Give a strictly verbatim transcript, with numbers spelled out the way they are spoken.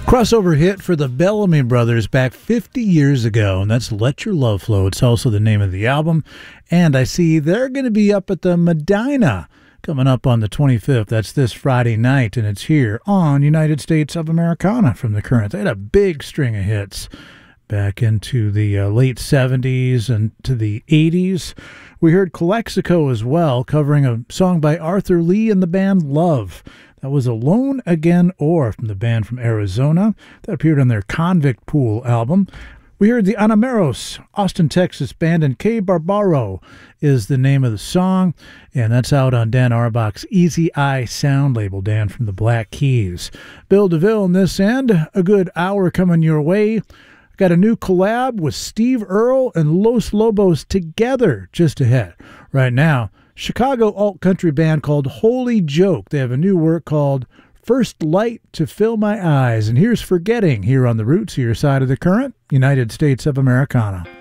Crossover hit for the Bellamy Brothers back fifty years ago, and that's Let Your Love Flow. It's also the name of the album. And I see they're going to be up at the Medina coming up on the twenty-fifth. That's this Friday night, and it's here on United States of Americana from the Current. They had a big string of hits back into the uh, late seventies and to the eighties. We heard Calexico as well, covering a song by Arthur Lee and the band Love. That was Alone Again Or from the band from Arizona. That appeared on their Convict Pool album. We heard the Anameros, Austin, Texas band, and K Barbaro is the name of the song, and that's out on Dan Auerbach's Easy Eye Sound label, Dan from the Black Keys. Bill DeVille on this end, a good hour coming your way. Got a new collab with Steve Earle and Los Lobos together just ahead. Right now, Chicago alt-country band called Holy Joke. They have a new work called First Light to Fill My Eyes. And here's Forgetting here on the Roots, your side of the Current, United States of Americana.